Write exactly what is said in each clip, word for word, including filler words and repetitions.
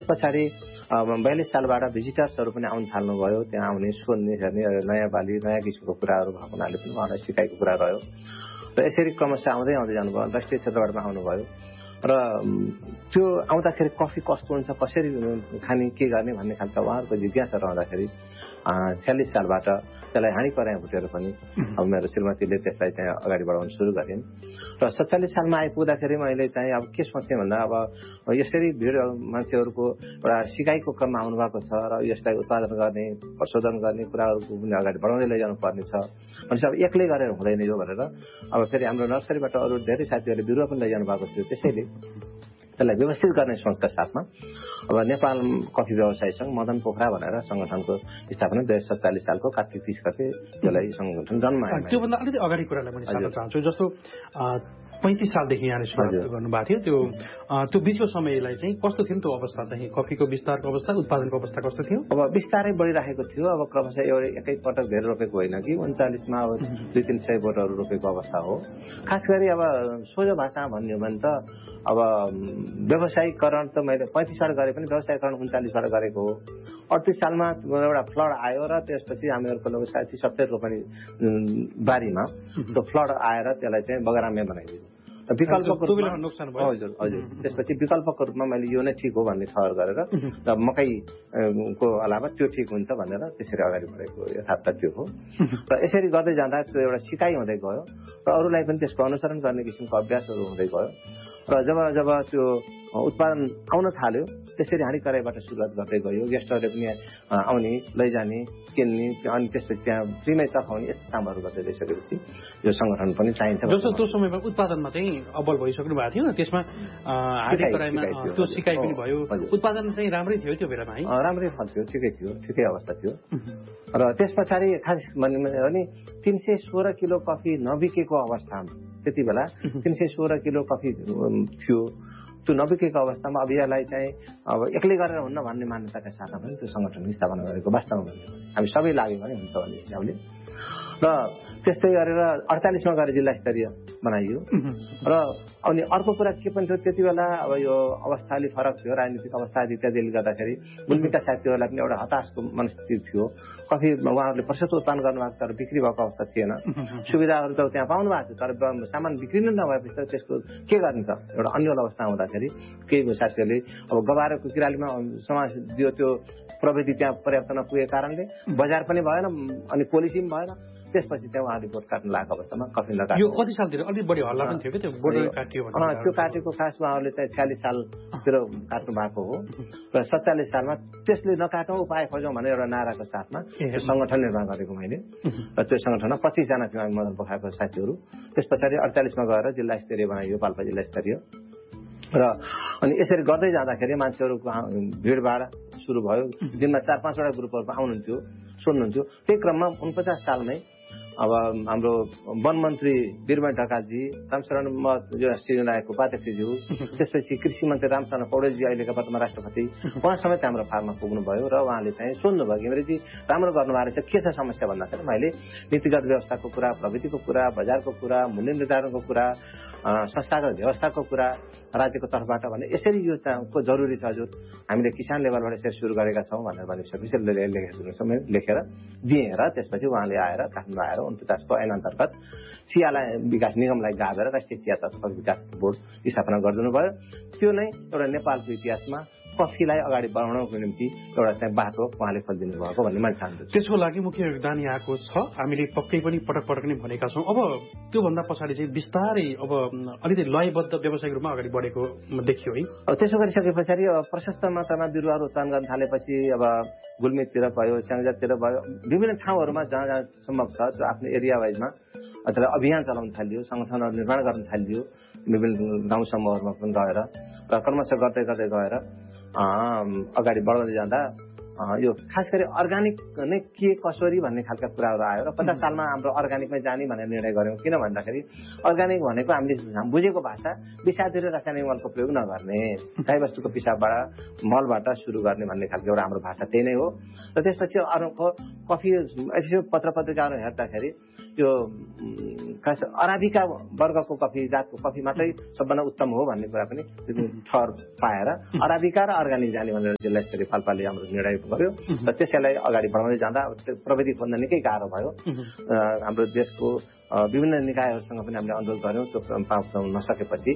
पछाडि बयालिस सालबाट भिजिटर्सहरू पनि आउन थाल्नुभयो। त्यहाँ आउने सोध्ने हेर्ने नयाँ बाली नयाँ किसिमको कुराहरू भएको हुनाले पनि उहाँलाई सिकाइको कुरा रह्यो र यसरी क्रमशः आउँदै आउँदै जानुभयो। अन्तर्राष्ट्रिय क्षेत्रबाट पनि आउनुभयो र त्यो आउँदाखेरि कफी कस्तो हुन्छ कसरी खाने के गर्ने भन्ने खालको उहाँहरूको जिज्ञासा रहँदाखेरि छ्यालिस सालबाट त्यसलाई हाँडी कराया भुटेर पनि अब मेरो श्रीमतीले त्यसलाई चाहिँ अगाडि बढाउन सुरु गरेँ र सत्तालिस सालमा आइपुग्दाखेरि मैले चाहिँ अब के सोचेँ भन्दा अब यसरी भिड मान्छेहरूको एउटा सिकाइको क्रममा आउनुभएको छ र यसलाई उत्पादन गर्ने प्रशोधन गर्ने कुराहरूको पनि अगाडि बढाउँदै लैजानु पर्ने छ भनेपछि अब एक्लै गरेर हुँदैन यो भनेर अब फेरि हाम्रो नर्सरीबाट अरू धेरै साथीहरूले बिरुवा पनि लैजानु भएको थियो। त्यसैले त्यसलाई व्यवस्थित गर्ने सोचका साथमा अब नेपाल कफी व्यवसाय सङ्घ मदन पोखरा भनेर सङ्गठनको स्थापना दुई हजार सत्तालिस सालको कार्तिक तीस गते त्यसलाई सङ्गठन जन्मायो। त्योभन्दा अलिकति अगाडि कुरालाई पनि सार्न चाहन्छु। जस्तो पैँतिस सालदेखि यहाँले सुरुवात गर्नुभएको थियो त्यो त्यो बिचको समयलाई चाहिँ कस्तो थियो त्यो अवस्था चाहिँ कफीको विस्तारको अवस्था उत्पादनको अवस्था कस्तो थियो? अब बिस्तारै बढिरहेको थियो। अब क्रमशः एउटा एकैपटक धेरै रोपेको होइन कि उन्चालिसमा अब दुई तिन सय बोटहरू रोपेको अवस्था हो। खास गरी अब सोझो भाषामा भन्यो भने त अब व्यवसायीकरण त मैले पैँतिसबाट गरे पनि व्यवसायीकरण उन्चालिसबाट गरेको हो। अडतिस सालमा एउटा फ्लड आयो र त्यसपछि हामीहरूको लगभग साठी सत्तरी रोपनी बारीमा त्यो फ्लड आएर त्यसलाई चाहिँ बगरामे बनाइदियो। विकल्पको रूपमा नोक्सान भयो। हजुर हजुर त्यसपछि विकल्पको रूपमा मैले यो नै ठिक हो भन्ने ठहर गरेर र मकैको अलावा त्यो ठिक हुन्छ भनेर त्यसरी अगाडि बढेको यथार्थ त्यो हो। र यसरी गर्दै जाँदा त्यो एउटा सिकाइ हुँदै गयो र अरूलाई पनि त्यसको अनुसरण गर्ने किसिमको अभ्यासहरू हुँदै गयो र जब जब त्यो उत्पादन आउन थाल्यो त्यसरी हाँडी कराईबाट सुरुवात गर्दै गयो। गेस्टहरूले पनि आउने लैजाने किन्ने अनि त्यसपछि त्यहाँ फ्रीमै सखाउने यस्तो कामहरू गर्दै गइसकेपछि यो सङ्गठन पनि चाहिन्छ। जस्तो त्यो समयमा उत्पादनमा चाहिँ अब्बल भइसक्नु भएको थियो त्यसमा हाँडी कराईमा त्यो सिकाइ पनि भयो। उत्पादन चाहिँ राम्रै थियो त्यो बेलामा है? राम्रै फल्थ्यो ठिकै थियो ठिकै अवस्था थियो र त्यस पछाडि खास भन्ने भने तिन सय सोह्र किलो कफी नबिकेको अवस्थामा त्यति बेला तिन सय सोह्र किलो कफी थियो। त्यो नबिकेको अवस्थामा अब यसलाई चाहिँ अब एक्लै गरेर हुन्न भन्ने मान्यताका साथमा पनि त्यो सङ्गठन स्थापना गरेको वास्तवमा भन्यो भने हामी सबै लाग्यो भने हुन्छ भन्ने हिसाबले र त्यस्तै गरेर अडचालिसमा गएर जिल्ला स्तरीय बनाइयो र अनि अर्को कुरा के पनि थियो त्यति बेला अब यो अवस्था अलिक फरक थियो राजनीतिक अवस्था इत्यादिले गर्दाखेरि गुल्मीका साथीहरूलाई पनि एउटा हताशको मनस्थिति थियो। कफी उहाँहरूले प्रशस्त उत्पादन गर्नुभएको तर बिक्री भएको अवस्था थिएन। सुविधाहरू त त्यहाँ पाउनु भएको थियो तर सामान बिक्री नै नभएपछि त त्यसको के गर्ने त एउटा अन्यल अवस्था हुँदाखेरि केही साथीहरूले अब गवारेको किरालीमा समाज दियो त्यो प्रविधि त्यहाँ पर्याप्त नपुगेको कारणले बजार पनि भएन अनि पोलिसी पनि भएन। त्यसपछि चाहिँ उहाँले बोट काट्नु लागेको अवस्थामा कफी लगायो। यो कति सालतिर अलिक बढी हल्ला पनि थियो कि त्यो बोर्डर काटियो भने? त्यो काटेको खास उहाँहरूले चाहिँ छ्यालिस सालतिर काट्नु भएको हो र सत्तालिस सालमा त्यसले नकाटौँ उपाय खोजौँ भनेर एउटा नाराको साथमा त्यो सङ्गठन निर्माण गरेको मैले र त्यो सङ्गठनमा पच्चिसजना थियो हामी मदन पोखराको साथीहरू। त्यस पछाडि अडचालिसमा गएर जिल्ला स्तरीय बनाइयो पाल्पा जिल्ला स्तरीय र अनि यसरी गर्दै जाँदाखेरि मान्छेहरूको भिडभाड सुरु भयो। दिनमा चार पाँचवटा ग्रुपहरू आउनुहुन्थ्यो सोध्नुहुन्थ्यो। त्यही क्रममा उनपचास सालमै अब हाम्रो वन मन्त्री वीरमय ढकालजी रामशरण जो सिंहको उपाध्यक्षज्यू त्यसपछि कृषि मन्त्री रामशरण पौडेलजी अहिलेका वर्तमान राष्ट्रपति उहाँ समेत हाम्रो फार्ममा पुग्नुभयो र उहाँले चाहिँ सोध्नुभयो घिमिरेजी राम्रो गर्नुभएको रहेछ के छ समस्या भन्दाखेरि मैले नीतिगत व्यवस्थाको कुरा प्रविधिको कुरा बजारको कुरा मूल्य निर्धारणको कुरा संस्थागत व्यवस्थाको कुरा राज्यको तर्फबाट भने यसरी यो को जरुरी छ हजुर हामीले किसान लेभलबाट यसरी सुरु गरेका छौँ भनेर भनेपछि लेखेर दिएँ र त्यसपछि उहाँले आएर काठमाडौँ आएर उनपचासको ऐन अन्तर्गत चियालाई विकास निगमलाई गाभेर राष्ट्रिय चिया तत्त्व विकास बोर्ड स्थापना गरिदिनु भयो। त्यो नै एउटा नेपालको इतिहासमा कफीलाई अगाडि बढाउनको निम्ति एउटा चाहिँ बाटो उहाँले खोलिदिनु भएको भन्ने मैले ठान्छु। त्यसको लागि मुख्य योगदान यहाँको छ हामीले पक्कै पनि पटक पटक नै भनेका छौँ। अब त्योभन्दा पछाडि चाहिँ बिस्तारै अब अलिकति लयबद्ध व्यावसायिक रूपमा अगाडि बढेको देखियो है। अब त्यसो गरिसके पछाडि प्रशस्त मात्रामा बिरुवाहरू उत्पादन गर्न थालेपछि अब गुल्मीतिर भयो स्याङ्जातिर भयो विभिन्न ठाउँहरूमा जहाँ जहाँ सम्भव छ त्यो आफ्नो एरिया वाइजमा अथवा अभियान चलाउन थालियो सङ्गठनहरू निर्माण गर्न थालियो विभिन्न गाउँ समूहहरूमा पनि गएर र क्रमशः गर्दै गर्दै गएर अगाडि बढाउँदै जाँदा यो खास गरी अर्ग्यानिक नै के कसरी भन्ने खालका कुराहरू आयो र पचास सालमा हाम्रो अर्ग्यानिकमै जाने भनेर निर्णय गर्यौँ। किन भन्दाखेरि अर्ग्यानिक भनेको हामीले बुझेको भाषा विषादी र रासायनिक मलको प्रयोग नगर्ने, गाईबस्तुको पिसाबबाट मलबाट सुरु गर्ने भन्ने खालको एउटा हाम्रो भाषा त्यही नै हो। र त्यसपछि अरूको कफी यसो पत्र पत्रिकाहरू हेर्दाखेरि यो खास अराबिका वर्गको कफी जातको कफी मात्रै सबभन्दा उत्तम हो भन्ने कुरा पनि ठहर पाएर अराबिका र अर्ग्यानिक जाने भनेर जिल्ला स्तरीय पाल्पाले हाम्रो निर्णय गर्यो र त्यसैलाई अगाडि बढाउँदै जाँदा प्रविधि खोज्न निकै गाह्रो भयो। हाम्रो देशको विभिन्न निकायहरूसँग पनि हामीले अनुरोध गर्यौँ, त्यो पाउन नसकेपछि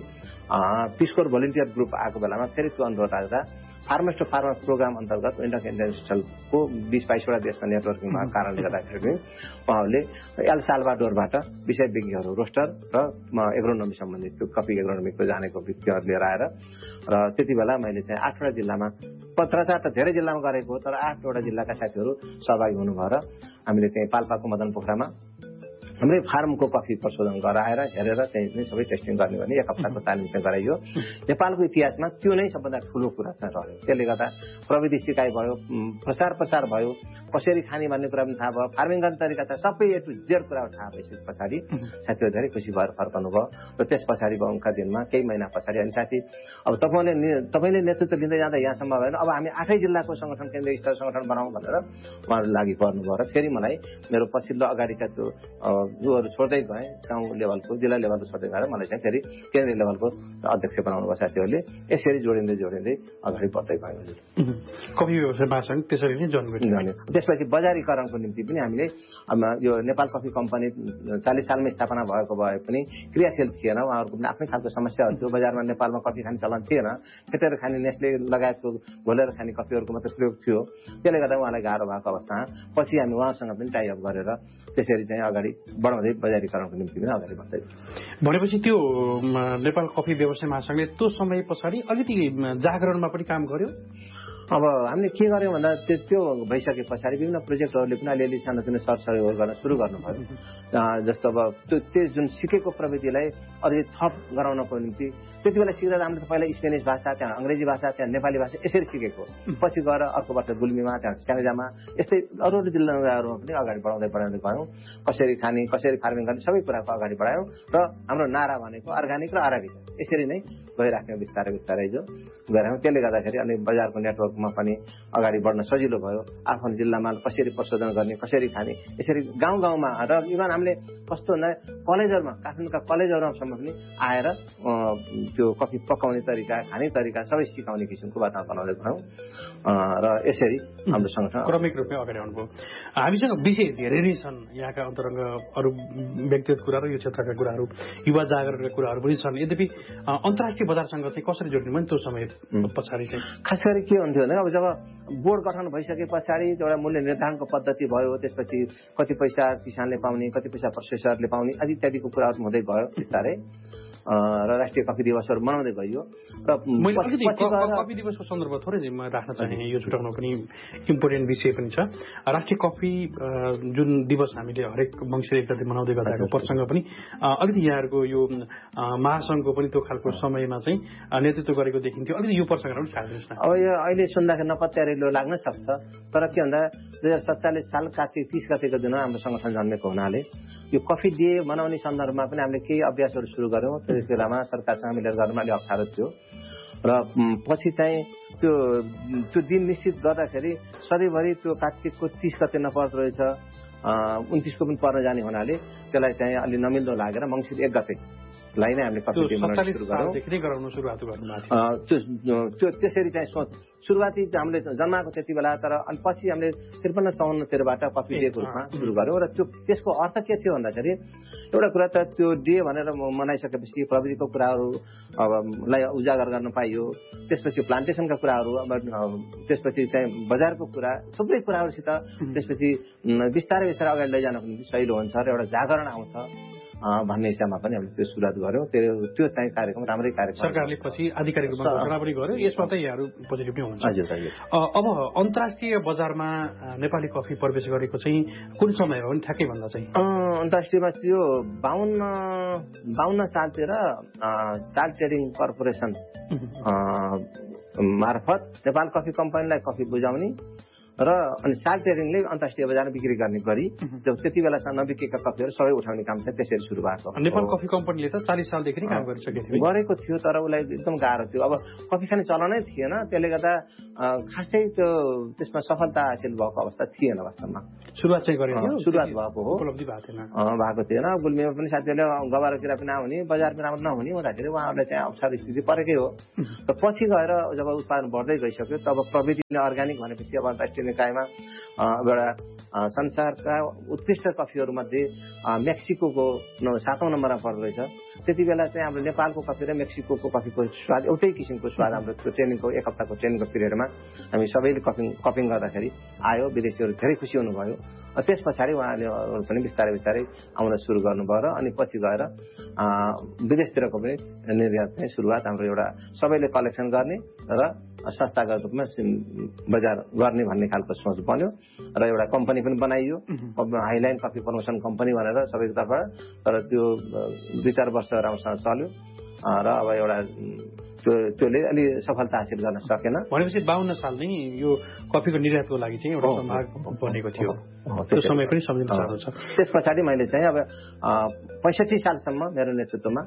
पिसकोर भोलिन्टियर ग्रुप आएको बेलामा फेरि त्यो अनुरोध आउँदा फार्मर्स टु फार्मर प्रोग्राम अन्तर्गत इन्डक इन्टरनेसनलको बिस बाइसवटा देशमा नेटवर्किङमा कारणले गर्दाखेरि उहाँहरूले एल साल्भाडोरबाट विषय विज्ञहरू रोस्टर र एग्रोनोमी सम्बन्धित त्यो कफी एग्रोनोमीको जानेको व्यक्तिहरू लिएर आएर र त्यति बेला मैले चाहिँ आठवटा जिल्लामा पत्रचार त धेरै जिल्लामा गरेको हो, तर आठवटा जिल्लाका साथीहरू सहभागी हुनुभयो र हामीले चाहिँ पाल्पाको मदन पोखरामा हाम्रै फार्मको कफी प्रशोधन गराएर हेरेर त्यही नै सबै टेस्टिङ गर्ने भने एक हप्ताको तालिम चाहिँ गराइयो। नेपालको इतिहासमा त्यो नै सबभन्दा ठुलो कुरा चाहिँ रह्यो। त्यसले गर्दा प्रविधि सिकाइ भयो, प्रचार प्रसार भयो, कसरी खाने भन्ने कुरा पनि थाहा भयो, फार्मिङ गर्ने तरिका थाहा, सबै ए टु जेड कुरा थाहा भइसके पछाडि साथीहरू धेरै खुसी भएर फर्कनु भयो। र त्यस पछाडि उनका दिनमा केही महिना पछाडि अनि साथी अब तपाईँले तपाईँले नेतृत्व लिँदै जाँदा यहाँसम्म भएन, अब हामी आठै जिल्लाको सङ्गठन केन्द्रीय स्तर सङ्गठन बनाऊँ भनेर उहाँहरू लागि पर्नुभयो र फेरि मलाई मेरो पछिल्लो अगाडिका त्यो योहरू छोड्दै गएँ, गाउँ लेभलको जिल्ला लेभलको छोड्दै गएर मलाई चाहिँ फेरि केन्द्रीय लेभलको अध्यक्ष बनाउनु भयो साथीहरूले। यसरी जोडिँदै जोडिँदै अगाडि बढ्दै गयो। हजुर, कफी व्यवसाय महासङ्घ त्यसरी नै जन्म गर्यो। त्यसपछि बजारीकरणको निम्ति पनि हामीले यो नेपाल कफी कम्पनी चालिस सालमा स्थापना भएको भए पनि क्रियाशील थिएन। उहाँहरूको पनि आफ्नै खालको समस्याहरू थियो। बजारमा नेपालमा कफी खाने चलन थिएन, फेटेर खाने नेस्ले लगायतको घोलेर खाने कफीहरूको मात्रै प्रयोग थियो। त्यसले गर्दा उहाँलाई गाह्रो भएको अवस्थामा पछि हामी उहाँसँग पनि टाइअप गरेर त्यसरी चाहिँ अगाडि बढाउँदै बजारीकरणको निम्ति पनि अगाडि बढ्दै। भनेपछि त्यो नेपाल कफी व्यवसाय महासङ्घले त्यो समय पछाडि अलिकति जागरणमा पनि काम गर्यो। अब हामीले के गर्यौँ भन्दा त्यो त्यो भइसके पछाडि विभिन्न प्रोजेक्टहरूले पनि अलिअलि सानोतिनो सरसहयोग गर्न सुरु गर्नुभयो। जस्तो अब त्यो त्यो जुन सिकेको प्रविधिलाई अझै थप गराउनको निम्ति त्यति बेला सिक्दा हामीले पहिला स्पेनिस भाषा, त्यहाँ अङ्ग्रेजी भाषा, त्यहाँ नेपाली भाषा यसरी सिकेको। पछि गएर अर्को वर्ष गुल्मीमा, त्यहाँ स्याङ्जामा यस्तै अरू अरू जिल्लाहरूमा पनि अगाडि बढाउँदै बढाउँदै गयौँ। कसरी खाने, कसरी फार्मिङ गर्ने सबै कुराको अगाडि बढायौँ र हाम्रो नारा भनेको अर्ग्यानिक र अराबिक यसरी नै गइराख्यौँ बिस्तारै बिस्तारै जो गरायौँ। त्यसले गर्दाखेरि अनि बजारको नेटवर्कमा पनि अगाडि बढ्न सजिलो भयो। आफ्नो जिल्लामा कसरी प्रशोधन गर्ने, कसरी खाने, यसरी गाउँ गाउँमा र इभन हामीले कस्तो भन्दा कलेजहरूमा, काठमाडौँका कलेजहरूसम्म पनि आएर त्यो कफी पकाउने तरिका, खाने तरिका सबै सिकाउने किसिमको वातावरण बनाउँदै गयौँ र यसरी हाम्रो सङ्गठन क्रमिक रूपमा अगाडि आउनुभयो। हामीसँग विषय धेरै नै छन्, यहाँका अन्तरङ्ग अरू व्यक्तिगत कुराहरू, यो क्षेत्रका कुराहरू, युवा जागरणका कुराहरू पनि छन्। यद्यपि अन्तर्राष्ट्रिय बजारसँग चाहिँ कसरी जोड्ने भने त्यो समय पछाडि चाहिँ खास गरी के हुन्थ्यो भने अब जब बोर्ड गठन भइसके पछाडि एउटा मूल्य निर्धारणको पद्धति भयो, त्यसपछि कति पैसा किसानले पाउने, कति पैसा प्रोसेसरले पाउने आदि इत्यादिको कुराहरू हुँदै गयो बिस्तारै र राष्ट्रिय कफी दिवसहरू मनाउँदै गइयो। र कफी दिवसको सन्दर्भ थोरै राख्न चाहे, यो छुटाउन पनि इम्पोर्टेन्ट विषय पनि छ। राष्ट्रिय कफी जुन दिवस हामीले हरेक मङ्सिर एक गते मनाउँदै गर्दाको प्रसङ्ग पनि अलिकति यहाँहरूको यो महासङ्घको पनि त्यो खालको समयमा चाहिँ नेतृत्व गरेको देखिन्थ्यो। अलिकति यो प्रसङ्गहरू पनि छाडिदिनुहोस् न। अब यो अहिले सुन्दाखेरि नपत्यारिलो लाग्न सक्छ, तर के भन्दा दुई हजार सत्तालिस साल कार्तिक तिस गतेको दिन हाम्रो सङ्गठन जन्मेको हुनाले यो कफी डे मनाउने सन्दर्भमा पनि हामीले केही अभ्यासहरू सुरु गऱ्यौँ। त्यस बेलामा सरकारसँग मिलेर गर्नमा अलिक अप्ठ्यारो थियो र पछि चाहिँ त्यो त्यो दिन निश्चित गर्दाखेरि सधैँभरि त्यो कार्तिकको तिस गते नपर्दो रहेछ, उन्तिसको पनि पर्न जाने हुनाले त्यसलाई चाहिँ अलि नमिल्दो लागेर मङ्सिर एक गते लाई नै हामीले कफी डे मनाउन सुरु गरौँ। त्यो त्यसरी चाहिँ सोच सुरुवाती हामीले जन्माएको त्यति बेला, तर अनि पछि हामीले त्रिपन्न चौन्नतिरबाट कफी डेको रूपमा सुरु गऱ्यौँ। र त्यो त्यसको अर्थ के थियो भन्दाखेरि एउटा कुरा त त्यो डे भनेर मनाइसकेपछि प्रविधिको कुराहरू लाई उजागर गर्न पाइयो, त्यसपछि प्लान्टेसनका कुराहरू, अब त्यसपछि चाहिँ बजारको कुरा, थुप्रै कुराहरूसित त्यसपछि बिस्तारै बिस्तारै अगाडि लैजानको निम्ति सहिलो हुन्छ र एउटा जागरण आउँछ भन्ने हिसाबमा पनि हामीले त्यो सुरुवात गऱ्यौँ। त्यो त्यो चाहिँ कार्यक्रम राम्रै कार्यक्रम सरकारले पछि आधिकारिक रूपमा घोषणा पनि गर्यो। यसमा चाहिँ यहाँहरू पोजिटिभ नै हुन्छ। हजुर हजुर। अब अन्तर्राष्ट्रिय बजारमा नेपाली कफी प्रवेश गरेको चाहिँ कुन समय हो भने ठ्याक्कै भन्दा चाहिँ अन्तर्राष्ट्रियमा त्यो बाहन्न बाहन्न सालतिर साल ट्रेडिङ कर्पोरेसन मार्फत नेपाल कफी कम्पनीलाई कफी बुझाउने र अनि साल ट्रेडिङले अन्तर्राष्ट्रिय बजारमा बिक्री गर्ने गरी जब त्यति बेलासम्म नबिकेका कफीहरू सबै उठाउने काम चाहिँ त्यसरी सुरु भएको हो। नेपाल कफी कम्पनीले त चालिस सालदेखि नै काम गरिसकेको थियो गरेको थियो तर उसलाई एकदम गाह्रो थियो। अब कफी खाने चलनै थिएन, त्यसले गर्दा खासै त्यो त्यसमा सफलता हासिल भएको अवस्था थिएन। वास्तवमा सुरुवात चाहिँ गरेको थियो, सुरुवात भएको हो, उपलब्धि भएको थिएन भएको थिएन। गुल्मीमा पनि साथीहरूले गबारो किरा पनि नहुने, बजार पनि राम्रो नहुने हुँदाखेरि उहाँहरूलाई चाहिँ अप्ठ्यारो स्थिति परेकै हो। र पछि गएर जब उत्पादन बढ्दै गइसक्यो तब प्रविधिले अर्ग्यानिक भनेपछि अब अन्तर्राष्ट्रिय निकायमा एउटा संसारका उत्कृष्ट कफीहरूमध्ये मेक्सिकोको सातौँ नम्बरमा पर्दो रहेछ। त्यति बेला चाहिँ हाम्रो नेपालको कफी र मेक्सिकोको कफीको स्वाद एउटै किसिमको स्वाद हाम्रो त्यो ट्रेनिङको एक हप्ताको ट्रेनिङको पिरियडमा हामी सबैले कपिङ कपिङ गर्दाखेरि आयो। विदेशीहरू धेरै खुसी हुनुभयो। त्यस पछाडि उहाँले पनि बिस्तारै बिस्तारै आउन सुरु गर्नुभयो र अनि पछि गएर विदेशतिरको पनि निर्यात चाहिँ सुरुवात हाम्रो एउटा सबैले कलेक्सन गर्ने र संस्थागत रूपमा बजार गर्ने भन्ने खालको सोच बन्यो र एउटा कम्पनी पनि बनाइयो, हाइलाइन कफी प्रमोसन कम्पनी भनेर सबैको तर्फबाट। तर त्यो दुई चार वर्ष राम्रोसँग चल्यो र अब एउटा त्यो त्यसले अलि सफलता हासिल गर्न सकेन। भनेपछि बाहन्न साल नै यो कफीको निर्यातको लागि चाहिँ एउटा सम्भाग बनेको थियो। त्यो समय पनि सम्झिन सक्नु छ। त्यस पछाडि मैले चाहिँ अब पैँसठी सालसम्म मेरो नेतृत्वमा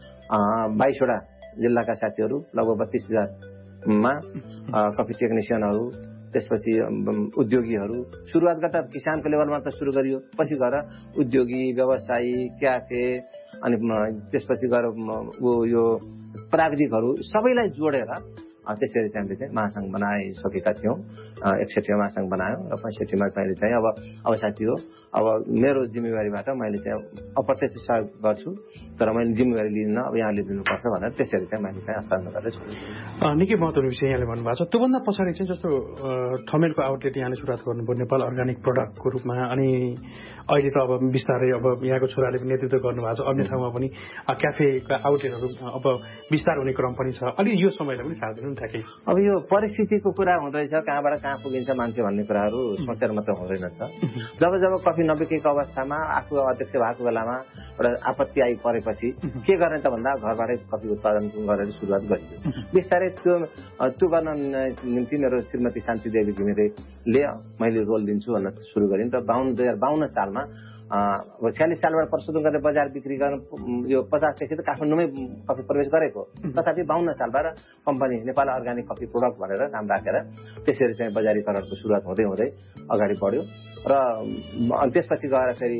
बाइसवटा जिल्लाका साथीहरू लगभग बत्तीस हजारमा कफी टेक्निसियनहरू, त्यसपछि उद्योगीहरू, सुरुवात गर्दा किसानको लेभलमा त सुरु गरियो, पछि गएर उद्योगी, व्यवसायी, क्याफे, अनि त्यसपछि गएर ऊ यो प्राविधिकहरू सबैलाई जोडेर त्यसरी चाहिँ हामीले चाहिँ महासङ्घ बनाइसकेका थियौँ। एकसठीमा महासङ्घ बनायो र पैँसठीमा मैले चाहिँ अब अब साथी हो अब मेरो जिम्मेवारीबाट मैले चाहिँ अप्रत्यक्ष सहयोग गर्छु, तर मैले जिम्मेवारी लिन्न, अब यहाँले दिनुपर्छ भनेर त्यसरी चाहिँ मैले चाहिँ हस्तान्तरण गर्दैछु। निकै महत्त्वपूर्ण विषय यहाँले भन्नुभएको छ। त्योभन्दा पछाडि चाहिँ जस्तो ठमेलको आउटलेट यहाँले सुरुवात गर्नुभयो नेपाल अर्ग्यानिक प्रडक्टको रूपमा, अनि अहिले त अब बिस्तारै अब यहाँको छोराले पनि नेतृत्व गर्नुभएको छ, अन्य ठाउँमा पनि क्याफेका आउटलेटहरू अब विस्तार हुने क्रम पनि छ। अलि यो समयलाई पनि साथ दिनु ठ्याक्कै। अब यो परिस्थितिको कुरा हुँदैछ, कहाँबाट कहाँ पुगिन्छ मान्छे भन्ने कुराहरू सोचेर मात्र हुँदैन छ। जब जब कफी नबिकेको अवस्थामा आफू अध्यक्ष भएको बेलामा एउटा आपत्ति आइपरेपछि के गर्ने त भन्दा घरबाटै कफी उत्पादन गरेर सुरुवात गरियो। बिस्तारै त्यो त्यो गर्न निम्ति मेरो श्रीमती शान्ति देवी घिमिरेले मैले रोल दिन्छु भन्न सुरु गरेँ। र बाहन्न दुई हजार बाहन्न सालमा अब छ्यालिस सालबाट प्रशोधन गरेर बजार बिक्री गर्न यो पचासदेखि त काठमाडौँमै कफी प्रवेश गरेको, तथापि बाहन्न सालबाट company Nepal organic coffee product भनेर नाम राखेर त्यसरी चाहिँ बजारीकरणको सुरुवात हुँदै हुँदै अगाडि बढ्यो। र त्यसपछि गएर फेरि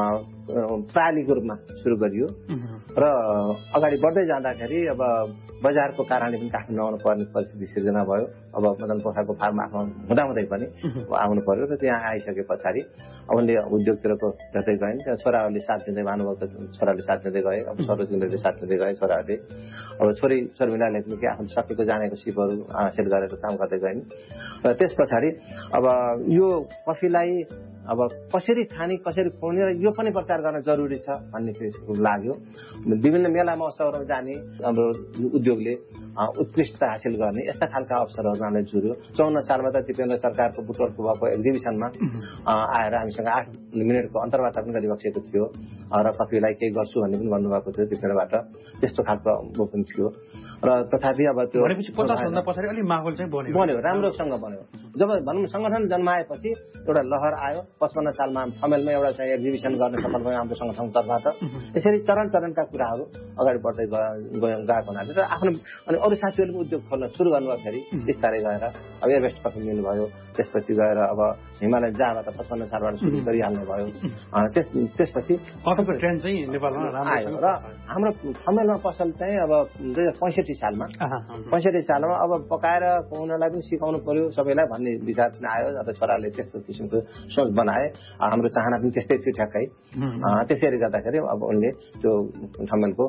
प्रालीको रूपमा सुरु गरियो र अगाडि बढ्दै जाँदाखेरि अब बजारको कारणले पनि काठमाडौँ आउनु पर्ने परिस्थिति सिर्जना भयो। अब मदन पोखराको फार्म आफ्नो हुँदाहुँदै पनि आउनु पर्यो र त्यहाँ आइसके पछाडि उनले उद्योगतिरको जतै गइन्, त्यहाँ छोराहरूले साथ दिँदै, भानुभक्त छोराले साथ दिँदै गए, अब सरोजिनीले साथ दिँदै गए छोराहरूले। अब छोरी शर्मिलाले पनि के आफ्नो सकेको जानेको सिपहरू हासिल गरेर काम गर्दै गइन्। र त्यस पछाडि अब यो कफीलाई अब कसरी खाने, कसरी खुवाउने र यो पनि प्रचार गर्न जरुरी छ भन्ने लाग्यो। विभिन्न मेला महोत्सवहरू जाने, हाम्रो उद्योगले उत्कृष्टता हासिल गर्ने यस्ता खालका अवसरहरू हामीलाई जुर्यो। चौन्न सालमा त दिपेन्द्र सरकारको बुटवलको भएको एक्जिबिसनमा आएर हामीसँग आठ मिनटको अन्तर्वार्ता पनि गरिबसेको थियो र कफीलाई केही गर्छु भन्ने पनि भन्नुभएको थियो दिपेन्द्रबाट। त्यस्तो खालको वो पनि थियो र तथापि अब त्यो पचासभन्दा पछाडि अलिक माहौल चाहिँ बन्यो बन्यो राम्रोसँग बन्यो। जब भनौँ सङ्गठन जन्माएपछि एउटा लहर आयो। पचपन्न सालमा ठमेलमा एउटा चाहिँ एक्जिबिसन गर्ने सफल भयो हाम्रो सङ्गठनको तर्फबाट। यसरी चरण चरणका कुराहरू अगाडि बढ्दै गएको हुनाले र आफ्नो अनि अरू साथीहरूले पनि उद्योग खोल्न सुरु गर्नुभयो। फेरि बिस्तारै गएर अब एभरेस्ट कफी मिल भयो, त्यसपछि गएर अब हिमालय जाँदा त पचपन्न सालबाट सुरु गरिहाल्नु भयो। त्यसपछि कफीको ट्रेन्ड चाहिँ नेपालमा आयो र हाम्रो ठमेलमा पसल चाहिँ अब दुई हजार पैँसठी सालमा पैँसठी सालमा अब पकाएर खुवाउनलाई पनि सिकाउनु पर्यो सबैलाई भन्ने विचार आयो। अब छोराले त्यस्तो किसिमको सोच बनाए, हाम्रो चाहना पनि त्यस्तै थियो ठ्याक्कै। त्यसैले गर्दाखेरि अब उनले त्यो ठमेलको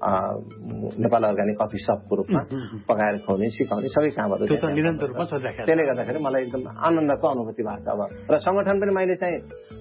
नेपाल अर्ग्यानिक कफी सपको रूपमा पकाएर खुवाउने, सिकाउने सबै कामहरू त्यसले गर्दाखेरि मलाई एकदम आनन्दको अनुभूति भएको छ। अब र सङ्गठन पनि मैले चाहिँ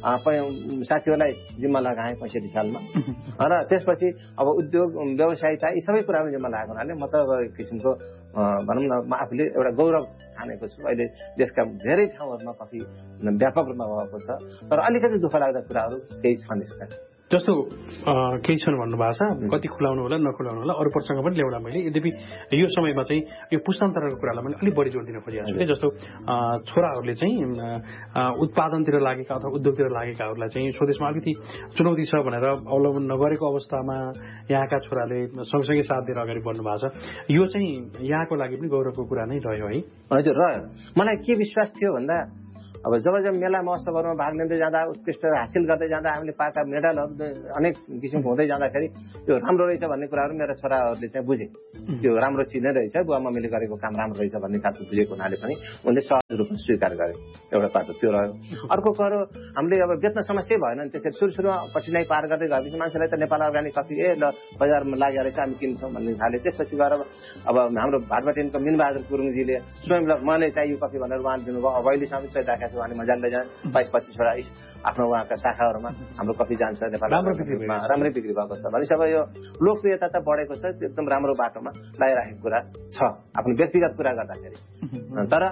साथीहरूलाई जिम्मा लगाएँ पैँसठी सालमा र त्यसपछि अब उद्योग व्यवसायिकता यी सबै कुराहरू जिम्मा लागेको हुनाले म त किसिमको भनौँ न म आफूले एउटा गौरव ठानेको छु। अहिले देशका धेरै ठाउँहरूमा कफी व्यापक रूपमा भएको छ, तर अलिकति दुःख लाग्दा कुराहरू केही छन् यसका। जस्तो केही छन् भन्नुभएको छ, कति खुलाउनु होला नखुलाउनु होला, अरू प्रसङ्ग पनि ल्याउँला मैले। यद्यपि यो समयमा चाहिँ यो पुस्तान्तरको कुरालाई मैले अलिक बढी जोड दिन खोजिरहेको छु कि जस्तो छोराहरूले चाहिँ उत्पादनतिर लागेका अथवा उद्योगतिर लागेकाहरूलाई चाहिँ स्वदेशमा अलिकति चुनौती छ भनेर अवलम्बन नगरेको अवस्थामा यहाँका छोराले सँगसँगै साथ दिएर अगाडि बढ्नु भएको छ। यो चाहिँ यहाँको लागि पनि गौरवको कुरा नै रह्यो है? हजुर रह्यो। मलाई के विश्वास थियो भन्दा अब जब जब मेला महोत्सवहरूमा भाग लिँदै जाँदा, उत्कृष्ट हासिल गर्दै जाँदा, हामीले पाएका मेडलहरू अनेक किसिमको हुँदै जाँदाखेरि त्यो राम्रो रहेछ भन्ने कुराहरू मेरो छोराहरूले चाहिँ बुझे। त्यो राम्रो चिज नै रहेछ, बुवा मम्मीले गरेको काम राम्रो रहेछ भन्ने खालको बुझेको हुनाले पनि उनले सहज रूपमा स्वीकार गरे। एउटा पाटो त्यो रह्यो। अर्को कुरो हामीले अब बेच्न समस्या भएन नि, त्यसरी सुरु सुरुमा कठिनाइ पार गर्दै गएपछि मान्छेलाई त नेपाल अर्ग्यानिक कफी ए ल बजारमा लागेर चाहिँ हामी किन्छौँ भन्ने थाले। त्यसपछि गएर अब हाम्रो भाटबाटिनको मिनबहादुर गुरुङजीले स्वयं मलाई चाहियो कफी भनेर उहाँ दिनुभयो। अब अहिलेसम्म चाहिँ राखेको छु, उहाँले मजाले लैजाने बाइस पच्चिसवटा आफ्नो उहाँका शाखाहरूमा हाम्रो कफी जान्छ नेपाल, राम्रै बिक्री भएको छ भनेपछि अब यो लोकप्रियता त बढेको छ, एकदम राम्रो बाटोमा लगाइराखेको कुरा छ आफ्नो व्यक्तिगत कुरा गर्दाखेरि। तर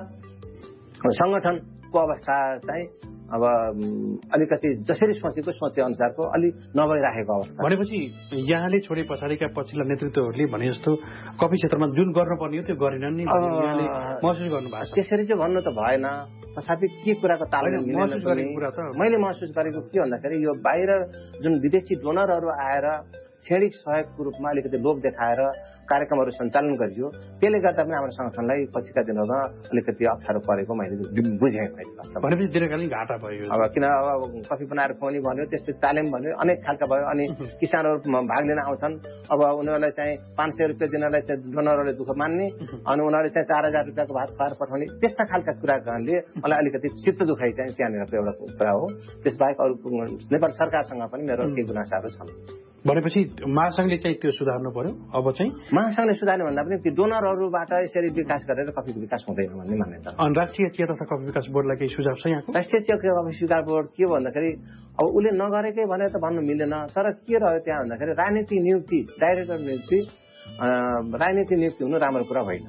सङ्गठनको अवस्था चाहिँ अब अलिकति जसरी सोचेको सोचे अनुसारको अलिक नभइराखेको अवस्था भनेपछि यहाँले छोडे पछाडिका पछिल्ला नेतृत्वहरूले भने जस्तो कफी क्षेत्रमा जुन गर्नुपर्ने हो त्यो गरेनन् नि, यहाँले महसुस गर्नुभएको छ? त्यसरी चाहिँ भन्नु त भएन, तथापि के कुराको तालमेल मिलेन। मैले महसुस गरेको के भन्दाखेरि यो बाहिर जुन विदेशी डोनरहरू आएर क्षणिक सहयोगको रूपमा अलिकति लोभ देखाएर कार्यक्रमहरू सञ्चालन गरियो, त्यसले गर्दा पनि हाम्रो सङ्गठनलाई पछिका दिनहरूमा अलिकति अप्ठ्यारो परेको मैले बुझेँ। भनेपछि दीर्घकालीन घाटा भयो अब किन अब कफी बनाएर खुवाउने भन्यो, त्यस्तै तालिम भन्यो, अनेक खालका भयो। अनि किसानहरू भाग लिन आउँछन्, अब उनीहरूलाई चाहिँ पाँच सय रुपियाँ दिनलाई चाहिँ डोनरहरूले दुःख मान्ने, अनि उनीहरूले चाहिँ चार हजार रुपियाँको भात खुवाएर पठाउने, त्यस्ता खालका कुराले मलाई अलिकति चित्त दुखाइ चाहिँ त्यहाँनिर एउटा कुरा हो। त्यसबाहेक अरू नेपाल सरकारसँग पनि मेरो केही गुनासाहरू छन्। भनेपछि महासङ्घले चाहिँ त्यो सुधार्नु पर्यो। अब चाहिँ महासङ्घले सुधार्ने भन्दा पनि त्यो डोनरहरूबाट यसरी विकास गरेर कफीको विकास हुँदैन भन्ने मान्यता। अनि राष्ट्रिय चिया तथा कफी विकास बोर्डलाई केही सुझाव छ यहाँको? राष्ट्रिय चिया कफी विकास बोर्ड के भन्दाखेरि अब उसले नगरेकै भनेर त भन्नु मिलेन, तर के रह्यो त्यहाँ भन्दाखेरि राजनीति नियुक्ति, डाइरेक्टर नियुक्ति, राजनीति नियुक्ति हुनु राम्रो कुरा होइन।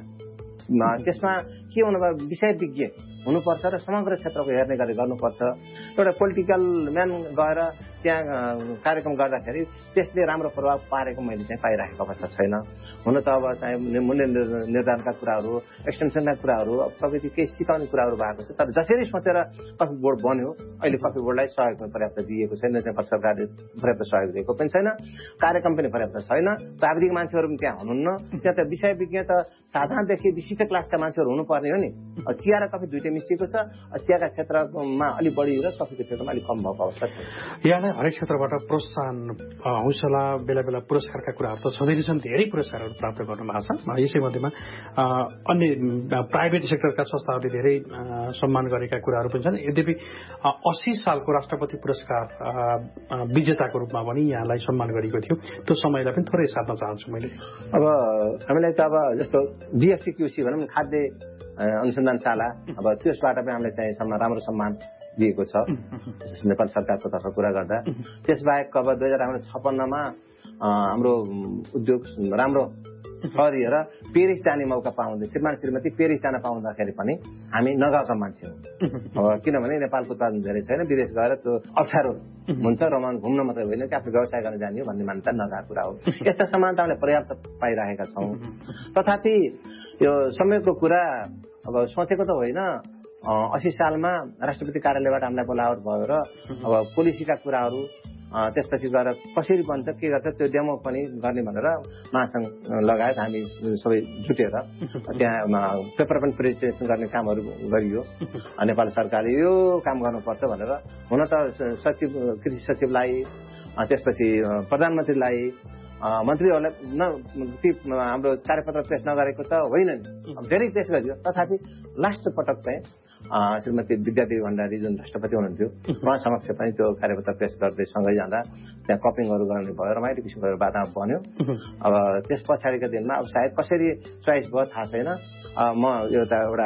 त्यसमा के हुनुभयो, विषय विज्ञ हुनुपर्छ र समग्र क्षेत्रको हेर्ने गरी गर्नुपर्छ। एउटा पोलिटिकल म्यान गएर त्यहाँ कार्यक्रम गर्दाखेरि त्यसले राम्रो प्रभाव पारेको मैले चाहिँ पाइराखेको अवस्था छैन। हुन त अब चाहिँ मूल्य निर्धारणका कुराहरू, एक्सटेन्सनका कुराहरू, प्रविधि केही सिकाउने कुराहरू भएको छ, तर जसरी सोचेर कफी बोर्ड बन्यो अहिले कफी बोर्डलाई सहयोग पनि पर्याप्त दिएको छैन, नेपाल सरकारले पर्याप्त सहयोग दिएको पनि छैन, कार्यक्रम पनि पर्याप्त छैन, प्राविधिक मान्छेहरू पनि त्यहाँ हुनुहुन्न। त्यहाँ त विषय विज्ञ त साधारणदेखि विशिष्ट क्लासका मान्छेहरू हुनुपर्ने हो नि। चिया र कफी दुइटै मिसिएको छ, चियाका क्षेत्रमा अलिक बढी र कफीको क्षेत्रमा अलिक कम भएको अवस्था छ। यहाँलाई हरेक क्षेत्रबाट प्रोत्साहन, हौसला, बेला बेला पुरस्कारका कुराहरू त छँदै छन्, धेरै पुरस्कारहरू प्राप्त गर्नुभएको छ। यसै मध्येमा अन्य प्राइभेट सेक्टरका संस्थाहरूले धेरै सम्मान गरेका कुराहरू पनि छन्। यद्यपि अस्सी सालको राष्ट्रपति पुरस्कार विजेताको रूपमा पनि यहाँलाई सम्मान गरिएको थियो, त्यो समयलाई पनि थोरै साट्न चाहन्छु मैले। अब हामीलाई त अब जस्तो बिएफसीक्युसी भनौँ, खाद्य अनुसन्धानशाला, अब त्यसबाट पनि हामीलाई चाहिँ सम्मान, राम्रो सम्मान दिएको छ नेपाल सरकारको तर्फ कुरा गर्दा। त्यसबाहेक अब दुई हजार हाम्रो छप्पन्नमा हाम्रो उद्योग राम्रो सरिएर पेरिस जाने मौका पाउँदै, श्रीमान श्रीमती पेरिस जान पाउँदाखेरि पनि हामी नगएका मान्छे हौँ। अब किनभने नेपालको उत्पादन धेरै छैन, विदेश गएर त्यो अप्ठ्यारो हुन्छ, रमान घुम्न मात्रै होइन कि आफ्नो व्यवसाय गर्न जाने हो भन्ने मान्यता नगएको कुरा हो। यस्ता समानता हामीले पर्याप्त पाइरहेका छौँ। तथापि यो समयको कुरा अब सोचेको त होइन। अस्सी सालमा राष्ट्रपति कार्यालयबाट हामीलाई बोलावट भयो र अब पोलिसीका कुराहरू त्यसपछि गएर कसरी बन्छ, के गर्छ, त्यो डेमो पनि गर्ने भनेर महासङ्घ लगायत हामी सबै जुटेर त्यहाँ पेपर पनि प्रेजेन्टेसन गर्ने कामहरू गरियो। नेपाल सरकारले यो काम गर्नुपर्छ भनेर, हुन त सचिव, कृषि सचिवलाई, त्यसपछि प्रधानमन्त्रीलाई, मन्त्रीहरूलाई न हाम्रो कार्यपत्र पेश नगरेको त होइन नि, धेरै पेश गरियो। तथापि लास्ट पटक चाहिँ श्रीमती विद्यादेवी भण्डारी जुन राष्ट्रपति हुनुहुन्थ्यो, उहाँ समक्ष पनि त्यो कार्यपत्र पेश गर्दै सँगै जाँदा त्यहाँ कपिङहरू गर्ने भयो, रमाइलो किसिमको वातावरण बन्यो। अब त्यस पछाडिको दिनमा अब सायद कसरी चोइस भयो थाहा छैन, म एउटा एउटा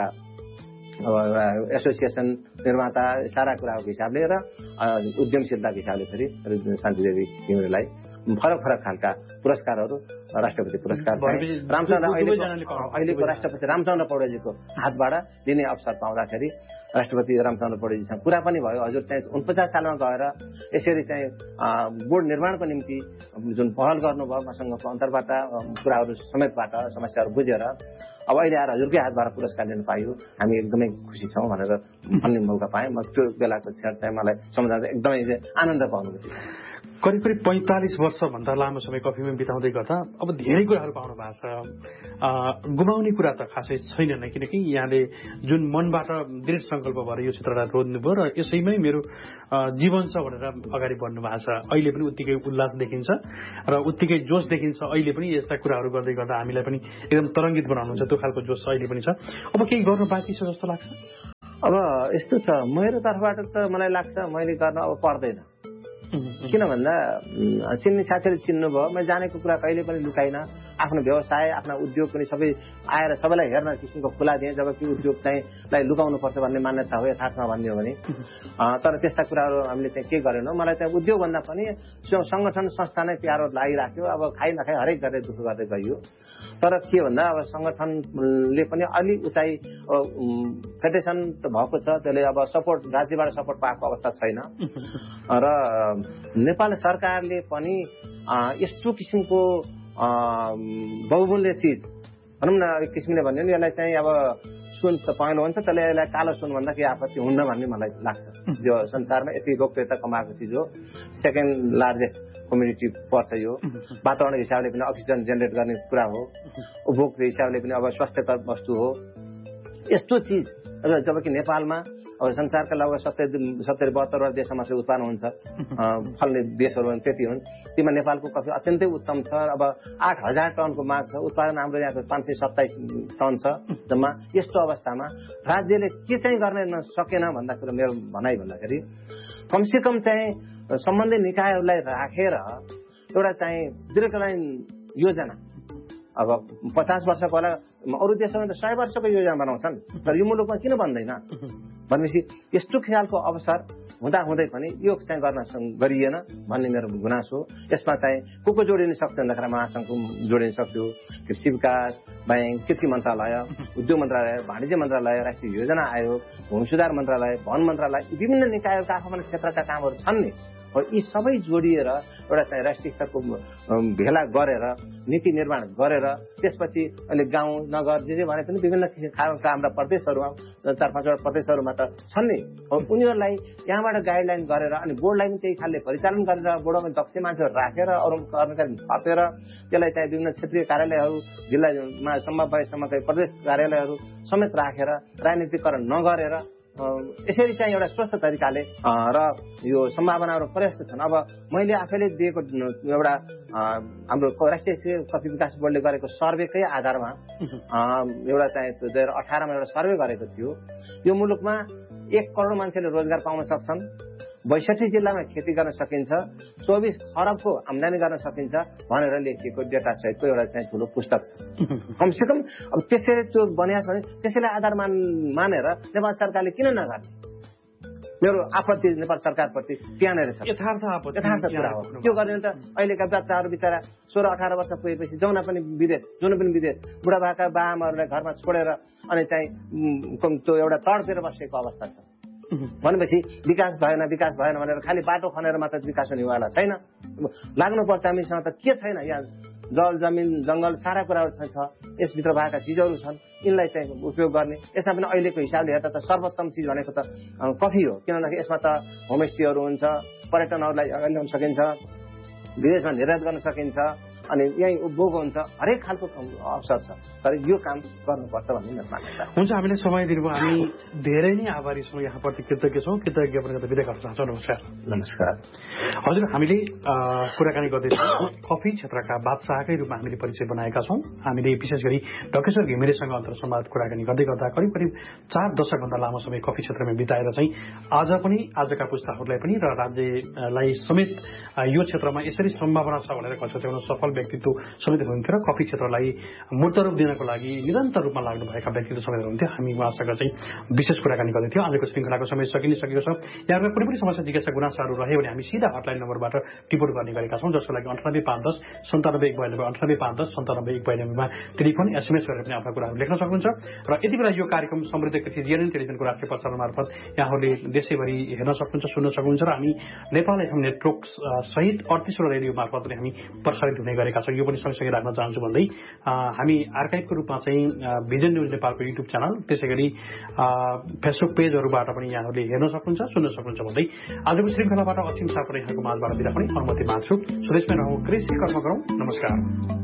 अब एसोसिएसन, निर्माता, सारा कुराको हिसाबले र उद्यमशीलताको हिसाबले फेरि शान्तिदेवी घिमिरेलाई फरक फरक खालका पुरस्कारहरू राष्ट्रपति पुरस्कार पाएँ। रामचन्द्र अहिलेको राष्ट्रपति रामचन्द्र पौडेलजीको हातबाट दिने अवसर पाउँदाखेरि राष्ट्रपति रामचन्द्र पौडेलजीसँग कुरा पनि भयो। हजुर चाहिँ उनपचास सालमा गएर यसरी चाहिँ बोर्ड निर्माणको निम्ति जुन पहल गर्नुभयो महासङ्घको अन्तर्बाट कुराहरू समेतबाट समस्याहरू बुझेर अब अहिले आएर हजुरकै हातबाट पुरस्कार लिन पाइयो, हामी एकदमै खुसी छौँ भनेर भन्ने मौका पाएँ। म त्यो बेलाको क्षण चाहिँ मलाई सम्झाउँदा एकदमै आनन्दको अनुभूति। करिब करिब पैँतालिस वर्षभन्दा लामो समय कफीमा बिताउँदै गर्दा अब धेरै कुराहरू पाउनु भएको छ। गुमाउने कुरा त खासै छैन नै, किनकि यहाँले जुन मनबाट दृढ सङ्कल्प भएर यो क्षेत्रलाई रोज्नुभयो र यसैमै मेरो जीवन छ भनेर अगाडि बढ्नु भएको छ। अहिले पनि उत्तिकै उल्लास देखिन्छ र उत्तिकै जोस देखिन्छ। अहिले पनि यस्ता कुराहरू गर्दै गर्दा हामीलाई पनि एकदम तरङ्गित बनाउनुहुन्छ, त्यो खालको जोस अहिले पनि छ। अब केही गर्नु बाँकी छ जस्तो लाग्छ? अब यस्तो छ, मेरो तर्फबाट त मलाई लाग्छ मैले गर्न अब पर्दैन। किन भन्दा चिन्ने साथीले चिन्नुभयो, मैले जानेको कुरा कहिले पनि लुकाइन। आफ्नो व्यवसाय आफ्ना उद्योग पनि सबै आएर सबैलाई हेर्न किसिमको खुला दिएँ, जबकि उद्योग चाहिँ लाई लुकाउनु पर्छ भन्ने मान्यता हो यथार्थमा भन्ने हो भने। तर त्यस्ता कुराहरू हामीले चाहिँ के गरेनौँ। मलाई चाहिँ उद्योगभन्दा पनि सङ्गठन संस्था नै प्यारो लागिराख्यो। अब खाइ नखाइ हरेक गरेर दुःख गर्दै गइयो। तर के भन्दा अब सङ्गठनले पनि अलि उचाइ फेडरेसन त भएको छ, त्यसले अब सपोर्ट राज्यबाट सपोर्ट पाएको अवस्था छैन र नेपाल सरकारले पनि यस्तो किसिमको बहुमूल्य चिज भनौँ न एक किसिमले भन्यो भने यसलाई चाहिँ अब सुन त पहेँलो हुन्छ, त्यसले यसलाई कालो सुन भन्दा केही आपत्ति हुन्न भन्ने मलाई लाग्छ। यो संसारमा यति लोकप्रियता कमाएको चिज हो, सेकेन्ड लार्जेस्ट कम्युनिटी पर्छ यो। वातावरणको हिसाबले पनि अक्सिजन जेनेरेट गर्ने कुरा हो, उपभोगको हिसाबले पनि अब स्वास्थ्यकर वस्तु हो। यस्तो चिज जबकि नेपालमा अब संसारका लगभग सत्तरी सत्तरी बहत्तरवटा देशमा चाहिँ उत्पादन हुन्छ, फल्ने देशहरू त्यति हुन्, तीमा नेपालको कफी अत्यन्तै उत्तम छ। अब आठ हजार टनको माग छ, उत्पादन हाम्रो यहाँको पाँच सय सत्ताइस टन छ जम्मा। यस्तो अवस्थामा राज्यले के चाहिँ गर्न सकेन भन्दा कुरा मेरो भनाइ भन्दाखेरि कमसेकम चाहिँ सम्बन्धित निकायहरूलाई राखेर एउटा चाहिँ दीर्घकालीन योजना, अब पचास वर्षको होला, अरू देशमा त सय वर्षको योजना बनाउँछन्, तर यो मुलुकमा किन बन्दैन भनेपछि यस्तो ख्यालको अवसर हुँदा हुँदै पनि यो चाहिँ गर्न गरिएन भन्ने मेरो गुनासो। यसमा चाहिँ को को जोडिन सक्छ भन्दाखेरि महासङ्घको जोडिन सक्छु, कृषि विकास ब्याङ्क, कृषि मन्त्रालय, उद्योग मन्त्रालय, वाणिज्य मन्त्रालय, राष्ट्रिय योजना आयोग, भूमि सुधार मन्त्रालय, वन मन्त्रालय, विभिन्न निकायहरूका आफ्ना क्षेत्रका कामहरू छन् नि। यी सबै जोडिएर एउटा चाहिँ राष्ट्रिय स्तरको भेला गरेर नीति निर्माण गरेर त्यसपछि अहिले गाउँ नगर जे जे भने पनि विभिन्न खालका हाम्रा प्रदेशहरूमा चार पाँचवटा प्रदेशहरूमा त छन् नि। उनीहरूलाई यहाँबाट गाइडलाइन गरेर अनि बोर्डलाई पनि त्यही खालले परिचालन गरेर बोर्डमा दक्ष मान्छेहरू राखेर अरू कर्मचारी थपेर त्यसलाई चाहिँ विभिन्न क्षेत्रीय कार्यालयहरू जिल्लामा सम्भव भएसम्मकै प्रदेश कार्यालयहरू समेत राखेर राजनीतिकरण नगरेर यसरी चाहिँ एउटा स्वस्थ तरिकाले र यो सम्भावनाहरू पर्याप्त छन्। अब मैले आफैले दिएको एउटा हाम्रो राष्ट्रिय कफी विकास बोर्डले गरेको सर्वेकै आधारमा एउटा चाहिँ दुई हजार अठारमा एउटा सर्वे गरेको थियो। यो मुलुकमा एक करोड मान्छेले रोजगार पाउन सक्छन्, बैसठी जिल्लामा खेती गर्न सकिन्छ, चौबिस खरबको आमदानी गर्न सकिन्छ भनेर लेखिएको डेटा सहितको एउटा चाहिँ ठुलो पुस्तक छ। कमसेकम अब त्यसरी त्यो बनिया छ भने त्यसैलाई आधार मान मानेर नेपाल सरकारले किन नगर्ने? मेरो आपत्ति नेपाल सरकारप्रति त्यहाँनिर छ, यथार्थ आपत्ति यथार्थ कुरा हो। त्यो गर्ने त अहिलेका बच्चाहरू बिचरा सोह्र अठार वर्ष पुगेपछि जाउन पनि विदेश, जुन पनि विदेश, बुढाबाका बाआमाहरूलाई घरमा छोडेर अनि चाहिँ त्यो एउटा तडपेर बसेको अवस्था छ। भनेपछि विकास भएन विकास भएन भनेर खालि बाटो खनेर मात्र विकास हुनेवाला छैन। लाग्नुपर्छ हामीसँग त के छैन, यहाँ जल जमिन जङ्गल सारा कुराहरू छ, यसभित्र भएका चिजहरू छन्, यिनलाई चाहिँ उपयोग गर्ने। यसमा पनि अहिलेको हिसाबले हेर्दा त सर्वोत्तम चिज भनेको त कफी हो, किनभने यसमा त होमस्टेहरू हुन्छ, पर्यटनहरूलाई अगाडि ल्याउन सकिन्छ, विदेशमा निर्यात गर्न सकिन्छ, अनि यही उपभोग हुन्छ, हरेक खालको अवसर छ। तर यो काम गर्नुपर्छ भन्ने मेरो मान्यता हुन्छ। हामीले समय दिनुभयो, हामी धेरै नै आभारी छौँ, यहाँप्रति कृतज्ञ छौँ। कृतज्ञ पनि विदा गर्न चाहन्छौँ। नमस्कार। नमस्कार हजुर, हामीले कुराकानी गर्दैछौँ कफी क्षेत्रका बादशाहकै रूपमा हामीले परिचय बनाएका छौँ। हामीले विशेष गरी ढकेश्वर घिमिरेसँग अन्तर्संवाद कुराकानी गर्दै गर्दा करिब करिब चार दशकभन्दा लामो समय कफी क्षेत्रमा बिताएर चाहिँ आज पनि आजका पुस्ताहरूलाई पनि र राज्यलाई समेत यो क्षेत्रमा यसरी सम्भावना छ भनेर कक्षत्याउन सफल व्यक्तित्व समेत हुनुहुन्थ्यो र कफी क्षेत्रलाई मूर्त रूप दिनको लागि निरन्तर रूपमा लाग्नुभएका व्यक्तित्व समेत हुनुहुन्थ्यो। हामी उहाँसँग चाहिँ विशेष कुराकानी गर्दै थियौँ। आजको श्रृङ्खलाको समय सकिसकेको छ। यहाँहरूका कुनै पनि समस्या जिज्ञासा गुनासाहरू रह्यो भने हामी सिधा हटलाइन नम्बरबाट टिप्पणी गर्ने गरेका छौँ, जसको लागि अन्ठानब्बे पाँच दस सन्तानब्बे एक बयानब्बे अन्ठानब्बे पाँच दस सन्तानब्बे एक बयानब्बेमा टेलिफोन एसएमएस गरेर पनि आफ्ना कुराहरू लेख्न सक्नुहुन्छ। र यति बेला यो कार्यक्रम समृद्ध कृषि जिएनएन टेलिभिजनको राष्ट्रिय प्रसारण मार्फत यहाँहरूले देशैभरि हेर्न सक्नुहुन्छ, सुन्न सक्नुहुन्छ र हामी नेपाल एफएम नेटवर्क सहित अडतिसवटा रेडियो मार्फत पनि हामी प्रसारित हुने गरेका छौँ। यो पनि सँगसँगै राख्न चाहन्छु भन्दै हामी आर्काइभको रूपमा चाहिँ भिजन न्युज नेपालको युट्युब च्यानल त्यसै गरी फेसबुक पेजहरूबाट पनि यहाँहरूले हेर्न सक्नुहुन्छ, सुन्न सक्नुहुन्छ भन्दै आजको श्रृङ्खलाबाट असीम सापले यहाँको माझबाट बिदा पनि अनुमति माग्छु। स्वदेशमै रहौँ, कृषि कर्म गरौँ। नमस्कार।